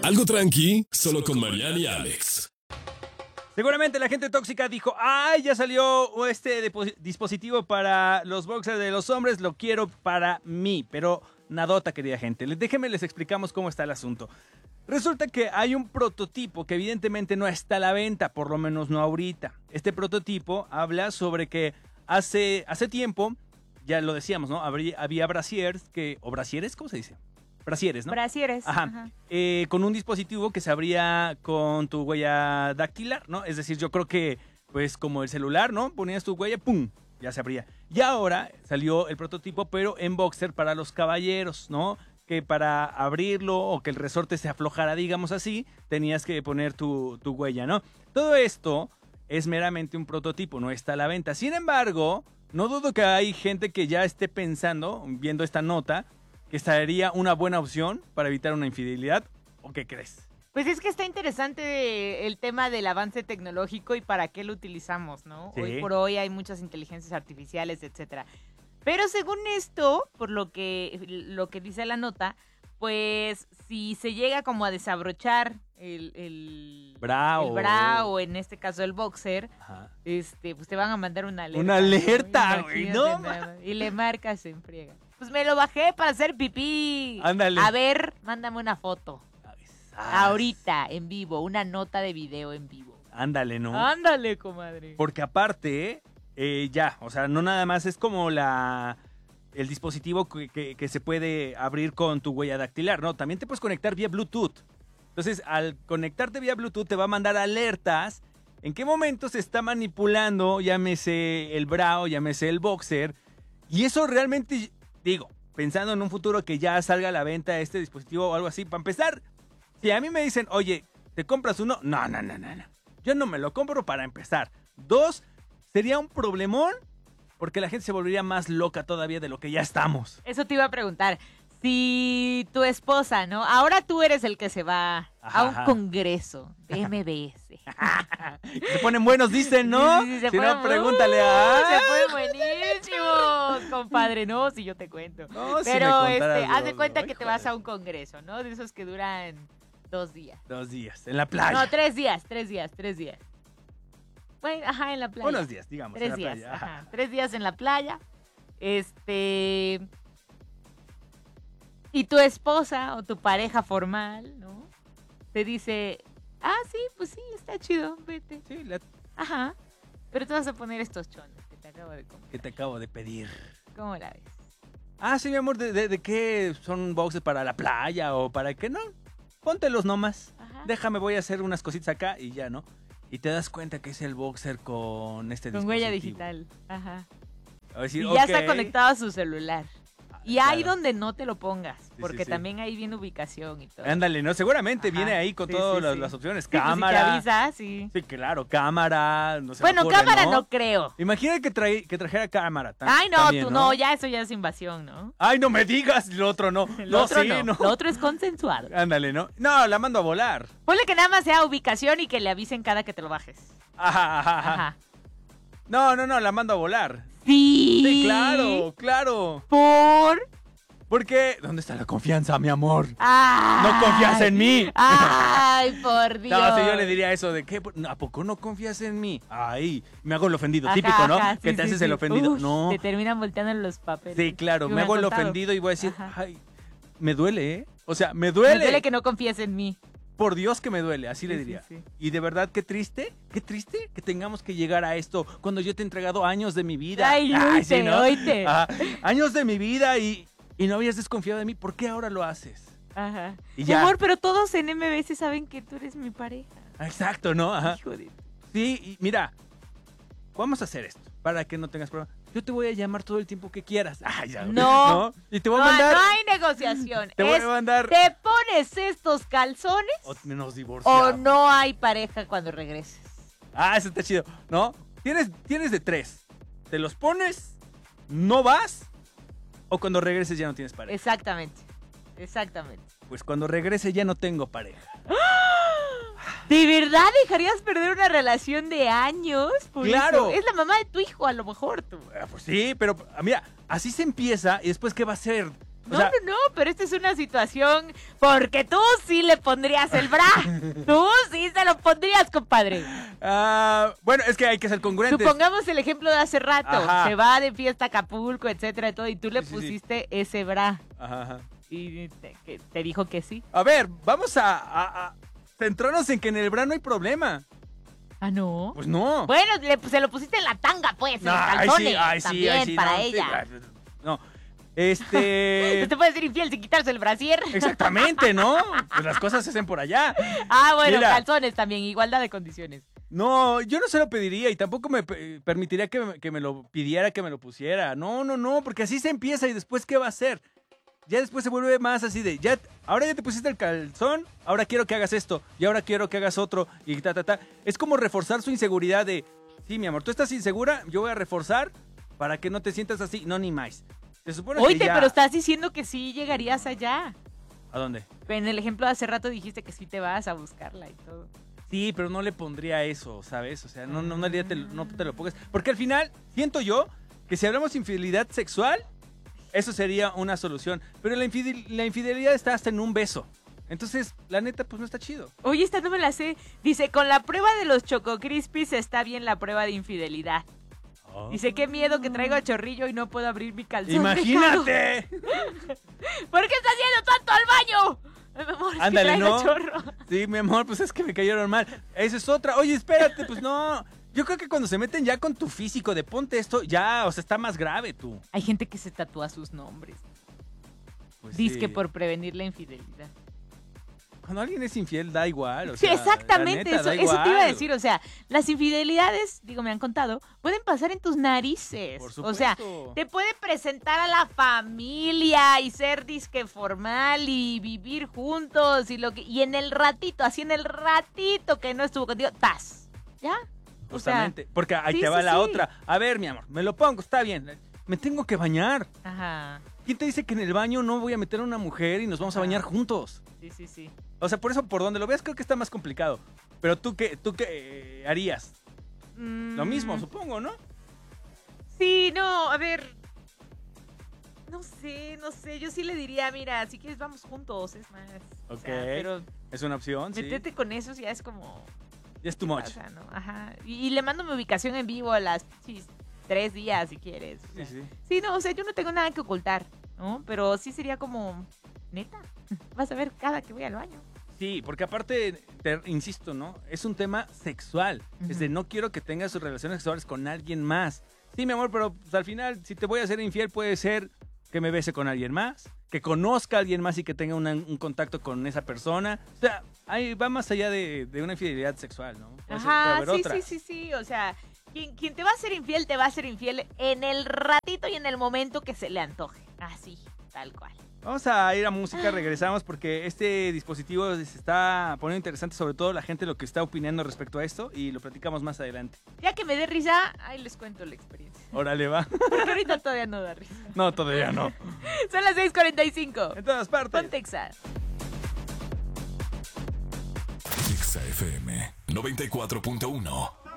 Algo tranqui, solo con Mariana y Alex. Seguramente la gente tóxica dijo, ¡ay, ya salió este dispositivo para los boxers de los hombres! Lo quiero para mí. Pero nadota, querida gente. Déjenme les explicamos cómo está el asunto. Resulta que hay un prototipo que evidentemente no está a la venta, por lo menos no ahorita. Este prototipo habla sobre que hace tiempo, ya lo decíamos, ¿no? Había brasieres o brasieres, ¿cómo se dice? Brasieres, ¿no? Brasieres. Ajá. Con un dispositivo que se abría con tu huella dactilar, ¿no? Es decir, yo creo que, pues, como el celular, ¿no? Ponías tu huella, ¡pum!, ya se abría. Y ahora salió el prototipo, pero en boxer para los caballeros, ¿no? Que para abrirlo o que el resorte se aflojara, digamos así, tenías que poner tu huella, ¿no? Todo esto es meramente un prototipo, no está a la venta. Sin embargo, no dudo que hay gente que ya esté pensando, viendo esta nota, que sería una buena opción para evitar una infidelidad. ¿O qué crees? Pues es que está interesante el tema del avance tecnológico y para qué lo utilizamos, ¿no? Sí. Hoy por hoy hay muchas inteligencias artificiales, etcétera. Pero según esto, por lo que dice la nota, pues si se llega como a desabrochar el bra o en este caso el boxer, Ajá. pues te van a mandar una alerta. Una alerta, ¿no? güey, Imagínate no. nada. Y le marcas en friega. Pues me lo bajé para hacer pipí. Ándale. A ver, mándame una foto. Ah, Ahorita, en vivo, una nota de video en vivo. ándale, ¿no? Ándale, comadre. Porque aparte, ya, o sea, no nada más es como el dispositivo que se puede abrir con tu huella dactilar, ¿no? También te puedes conectar vía Bluetooth. Entonces, al conectarte vía Bluetooth te va a mandar alertas en qué momento se está manipulando, llámese el bra o llámese el boxer. Y eso realmente, digo, pensando en un futuro que ya salga a la venta este dispositivo o algo así, para empezar, si a mí me dicen, oye, ¿te compras uno? No. Yo no me lo compro para empezar. 2, sería un problemón porque la gente se volvería más loca todavía de lo que ya estamos. Eso te iba a preguntar. Si tu esposa, ¿no? Ahora tú eres el que se va a un congreso de MBS. Se ponen buenos, dicen, ¿no? Sí, si no, pregúntale a... Se ponen buenísimos, compadre, ¿no? Si yo te cuento. No, si Pero me contaras, haz de no, cuenta no, que te híjole. vas a un congreso, ¿no? De esos que duran 2 días. 2 días, en la playa. No, 3 días. Bueno, ajá, en la playa. Unos días, digamos, 3 en la días, playa. ajá. 3 días en la playa. Y tu esposa o tu pareja formal, ¿no? Te dice, sí, pues sí, está chido, vete. Sí, Ajá. Pero te vas a poner estos chones que te acabo de comprar. que te acabo de pedir. ¿Cómo la ves? Sí, mi amor, ¿de qué son boxes para la playa o para qué no? Póntelos nomás. Ajá. Déjame, voy a hacer unas cositas acá y ya, ¿no? Y te das cuenta que es el boxer con este Con dispositivo. huella digital. Ajá. A decir, Y ya ok. está conectado a su celular. Y hay claro. donde no te lo pongas, Sí, porque sí. también ahí viene ubicación y todo. Ándale, ¿no? Seguramente Ajá. viene ahí con Sí, todas sí, sí. las opciones. Sí, pues, Cámara. si te avisa, sí. Sí, claro, cámara. No se me Bueno, ocurre, cámara no creo. Imagina que trajera cámara. Ay, no, también, tú no, ya eso ya es invasión, ¿no? Ay, no me digas, lo otro no. Lo otro sí, no. Lo otro es consensuado. Ándale, ¿no? No, la mando a volar. Ponle que nada más sea ubicación y que le avisen cada que te lo bajes. Ajá. Ajá. No, la mando a volar. Sí. Sí, claro. Porque, ¿dónde está la confianza, mi amor? Ay. No confías en mí. Ay, por Dios. No, si yo le diría eso de ¿qué? ¿A poco no confías en mí? Ay, me hago el ofendido, Ajá, típico, ¿no? ajá, que sí, te sí, haces sí. el ofendido. Uf, No. Te terminan volteando los papeles. Sí, claro, Sí, me hago han el contado. ofendido y voy a decir, Ajá. ay, me duele, ¿eh? O sea, me Me duele. duele que no confíes en mí. Por Dios que me duele, así le Sí, diría. sí, sí. Y de verdad, qué triste que tengamos que llegar a esto cuando yo te he entregado años de mi vida. Ay, oíte. Ajá, años de mi vida y no habías desconfiado de mí. ¿Por qué ahora lo haces? Ajá. Y ya. Amor, pero todos en MBS saben que tú eres mi pareja. Exacto, ¿no? Ajá. Hijo de... Sí, y mira, vamos a hacer esto para que no tengas problema. Yo te voy a llamar todo el tiempo que quieras. Ay, ya. No. Y te voy a mandar. No hay negociación. Te voy a mandar. ¿Te pones estos calzones O nos o divorciamos. no hay pareja cuando regreses? Eso está chido. ¿No? Tienes de 3. Te los pones, no vas, o cuando regreses ya no tienes pareja. Exactamente. Pues cuando regrese ya no tengo pareja. ¿De verdad dejarías perder una relación de años? Por ¡Claro! eso? Es la mamá de tu hijo, a lo mejor tú. Pues sí, pero mira, así se empieza y después ¿qué va a ser? O sea, No, pero esta es una situación porque tú sí le pondrías el bra. Tú sí se lo pondrías, compadre. bueno, es que hay que ser congruentes. Supongamos el ejemplo de hace rato. Ajá. Se va de fiesta a Acapulco, etcétera, y todo, y tú le Sí. pusiste ese bra. Ajá. Y te dijo que sí. A ver, vamos a centrarnos en que en el bra no hay problema. Ah, ¿no? Pues no. Bueno, se lo pusiste en la tanga, pues, en los calzones. También, para no, ella. sí, no. No te puedes ser infiel sin quitarse el brasier. Exactamente, ¿no? Pues las cosas se hacen por allá. Ah, bueno, Mira. calzones también, igualdad de condiciones. No, yo no se lo pediría y tampoco me permitiría que me lo pidiera, que me lo pusiera. No, porque así se empieza y después, ¿qué va a hacer? Ya después se vuelve más así de, ahora ya te pusiste el calzón, ahora quiero que hagas esto, y ahora quiero que hagas otro, y ta. Es como reforzar su inseguridad de, sí, mi amor, tú estás insegura, yo voy a reforzar para que no te sientas así, no ni más. Se supone Oye, que ya... pero estás diciendo que sí llegarías allá. ¿A dónde? En el ejemplo de hace rato dijiste que sí te vas a buscarla y todo. Sí, pero no le pondría eso, ¿sabes? O sea, no te lo pongas. Porque al final, siento yo que si hablamos de infidelidad sexual, eso sería una solución. Pero la infidelidad está hasta en un beso. Entonces, la neta, pues no está chido. Oye, esta no me la sé. Dice, con la prueba de los Choco Crispies está bien la prueba de infidelidad. Dice, qué miedo que traigo a chorrillo y no puedo abrir mi calzón. ¡Imagínate! ¿Por qué estás yendo tanto al baño? Ay, mi amor, es Ándale, que traigo ¿no? chorro. Sí, mi amor, pues es que me cayeron mal. Esa es otra. Oye, espérate, pues no. Yo creo que cuando se meten ya con tu físico de ponte esto, ya, o sea, está más grave tú. Hay gente que se tatúa sus nombres. Pues Dice sí. que por prevenir la infidelidad. Cuando alguien es infiel, da igual. O Sí, sea, exactamente, la neta, da eso te iba a igual. decir, o sea, las infidelidades, digo, me han contado, pueden pasar en tus narices. Por O sea, supuesto. te puede presentar a la familia y ser disque formal y vivir juntos y en el ratito, así en el ratito que no estuvo contigo, ¡tas! ¿Ya? O sea, Justamente, porque ahí sí, te va sí, la sí. otra. A ver, mi amor, me lo pongo, está bien. Me tengo que bañar. ajá, ¿Quién te dice que en el baño no voy a meter a una mujer y nos vamos a Ajá. bañar juntos? sí. O sea, por eso, por donde lo veas, creo que está más complicado. Pero tú qué harías? Lo mismo, supongo, ¿no? Sí, no, a ver. No sé, yo sí le diría, mira, si quieres vamos juntos, es más. O Ok. sea, pero Es una opción, sí. meterte con eso ya es como... Ya es too ¿qué much. pasa, no? Ajá. Y le mando mi ubicación en vivo a las 3 días si quieres. O sea, Sí. sí, no, o sea, yo no tengo nada que ocultar, ¿no? Pero sí sería como, neta, vas a ver cada que voy al baño. Sí, porque aparte, insisto, ¿no? Es un tema sexual. Es de Ujú. no quiero que tengas sus relaciones sexuales con alguien más. Sí, mi amor, pero pues, al final, si te voy a ser infiel, puede ser que me bese con alguien más, que conozca a alguien más y que tenga un contacto con esa persona. O sea, ahí va más allá de una infidelidad sexual, ¿no? Puede Ajá, haber otras. sí, o sea, quien te va a ser infiel, te va a ser infiel en el ratito y en el momento que se le antoje. Así, tal cual. Vamos a ir a música, regresamos porque este dispositivo se está poniendo interesante, sobre todo la gente lo que está opinando respecto a esto y lo platicamos más adelante. Ya que me dé risa, ahí les cuento la experiencia. Órale, va. Porque ahorita todavía no da risa. No, todavía no. Son las 6:45. En todas partes. Ponte Exa. Exa FM 94.1.